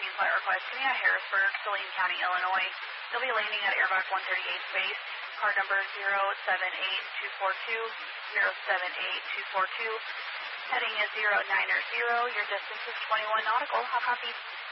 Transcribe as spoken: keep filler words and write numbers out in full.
taxiing flight request to me at Harrisburg, Saline County, Illinois. You'll be landing at Airback one thirty-eight base. Card number zero seven eight two four two, zero seven eight two four two. Heading is zero nine zero. Your distance is twenty-one nautical. How copy?